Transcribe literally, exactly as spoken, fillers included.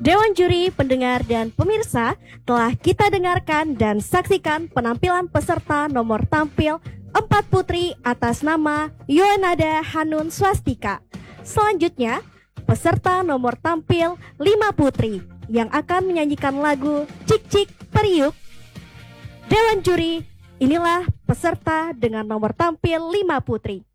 Dewan juri, pendengar, dan pemirsa, telah kita dengarkan dan saksikan penampilan peserta nomor tampil empat putri atas nama Yohanada Hanun Swastika. Selanjutnya, peserta nomor tampil lima putri yang akan menyanyikan lagu Cik Cik Periuk. Dewan juri, inilah peserta dengan nomor tampil lima putri.